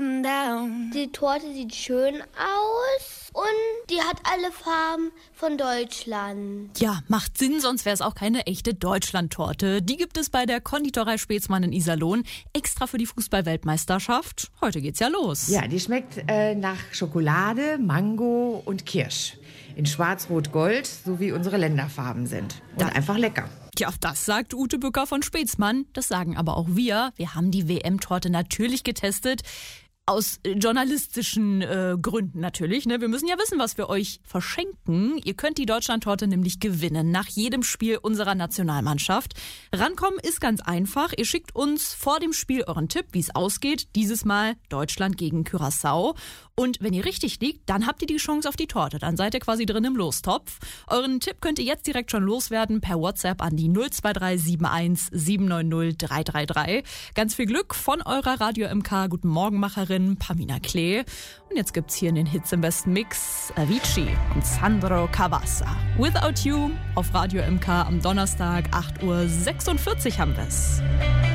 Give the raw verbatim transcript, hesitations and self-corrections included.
going down. Die Torte sieht schön aus und die hat alle Farben von Deutschland. Ja, macht Sinn, sonst wäre es auch keine echte Deutschlandtorte. Die gibt es bei der Konditorei Spätzmann in Iserlohn, extra für die Fußball-Weltmeisterschaft. Heute geht's ja los. Ja, die schmeckt äh, nach Schokolade, Mango und Kirsch. In Schwarz-Rot-Gold, so wie unsere Länderfarben sind. Und Da- einfach lecker. Ja, das sagt Ute Bücker von Spätzmann. Das sagen aber auch wir. Wir haben die W M-Torte natürlich getestet. Aus äh, journalistischen äh, Gründen natürlich. Ne? Wir müssen ja wissen, was wir euch verschenken. Ihr könnt die Deutschlandtorte nämlich gewinnen nach jedem Spiel unserer Nationalmannschaft. Rankommen ist ganz einfach. Ihr schickt uns vor dem Spiel euren Tipp, wie es ausgeht. Dieses Mal Deutschland gegen Curaçao. Und wenn ihr richtig liegt, dann habt ihr die Chance auf die Torte. Dann seid ihr quasi drin im Lostopf. Euren Tipp könnt ihr jetzt direkt schon loswerden per WhatsApp an die null zwei drei sieben eins sieben neun null drei drei drei. Ganz viel Glück von eurer Radio M K Guten Morgenmacherin Pamina Klee. Und jetzt gibt's hier in den Hits im besten Mix Avicii und Sandro Cavazza. Without You auf Radio M K am Donnerstag acht Uhr sechsundvierzig haben wir's.